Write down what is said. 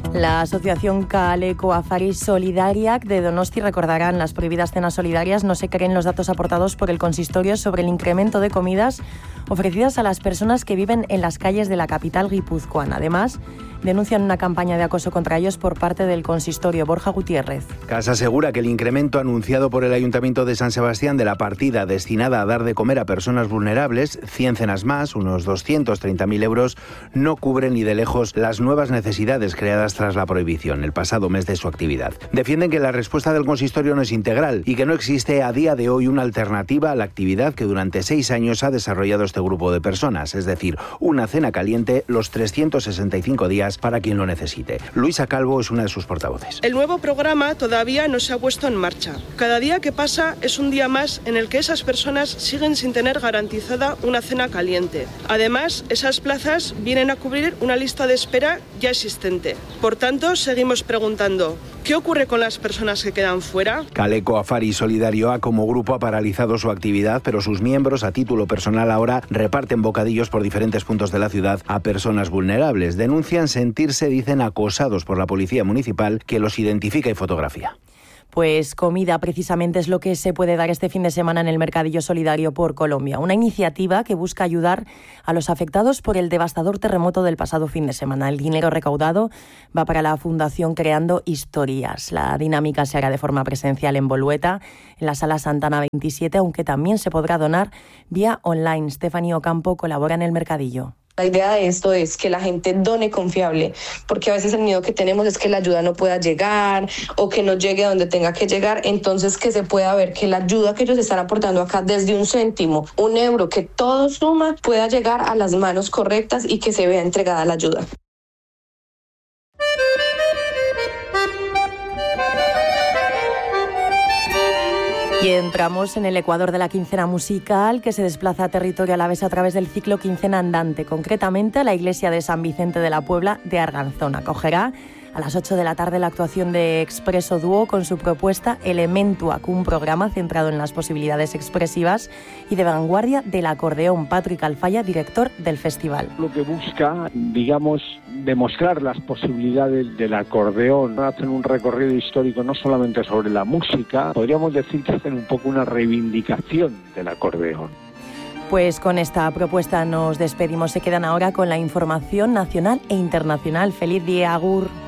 La asociación Kaleko Afari Solidariak de Donosti recordarán las prohibidas cenas solidarias. No se creen los datos aportados por el consistorio sobre el incremento de comidas ofrecidas a las personas que viven en las calles de la capital guipuzcoana. Además, denuncian una campaña de acoso contra ellos por parte del consistorio. Borja Gutiérrez. CAS asegura que el incremento anunciado por el Ayuntamiento de San Sebastián de la partida destinada a dar de comer a personas vulnerables, 100 cenas más, unos 230.000 euros, no cubre ni de lejos las nuevas necesidades creadas tras la prohibición, el pasado mes de su actividad. Defienden que la respuesta del consistorio no es integral y que no existe a día de hoy una alternativa a la actividad que durante 6 años ha desarrollado este grupo de personas, es decir, una cena caliente los 365 días para quien lo necesite. Luisa Calvo es una de sus portavoces. El nuevo programa todavía no se ha puesto en marcha. Cada día que pasa es un día más en el que esas personas siguen sin tener garantizada una cena caliente. Además, esas plazas vienen a cubrir una lista de espera ya existente. Por tanto, seguimos preguntando, ¿qué ocurre con las personas que quedan fuera? Kaleko Afari Solidario A como grupo ha paralizado su actividad, pero sus miembros a título personal ahora reparten bocadillos por diferentes puntos de la ciudad a personas vulnerables. Denuncian sentirse, dicen, acosados por la policía municipal que los identifica y fotografía. Pues comida precisamente es lo que se puede dar este fin de semana en el Mercadillo Solidario por Colombia, una iniciativa que busca ayudar a los afectados por el devastador terremoto del pasado fin de semana. El dinero recaudado va para la Fundación Creando Historias. La dinámica se hará de forma presencial en Bolueta, en la Sala Santana 27, aunque también se podrá donar vía online. Stephanie Ocampo colabora en el Mercadillo. La idea de esto es que la gente done confiable, porque a veces el miedo que tenemos es que la ayuda no pueda llegar o que no llegue a donde tenga que llegar. Entonces, que se pueda ver que la ayuda que ellos están aportando acá, desde 1 céntimo, 1 euro, que todo suma, pueda llegar a las manos correctas y que se vea entregada la ayuda. Y entramos en el Ecuador de la quincena musical, que se desplaza a territorio alavés a través del ciclo Quincena Andante, concretamente a la iglesia de San Vicente de la Puebla de Arganzón. Acogerá a las 8 de la tarde la actuación de Expreso Dúo con su propuesta Elementuac, un programa centrado en las posibilidades expresivas y de vanguardia del acordeón. Patrick Alfaya, director del festival. Lo que busca, digamos, demostrar las posibilidades del acordeón. Hacen un recorrido histórico no solamente sobre la música, podríamos decir que hacen un poco una reivindicación del acordeón. Pues con esta propuesta nos despedimos. Se quedan ahora con la información nacional e internacional. Feliz día, agur.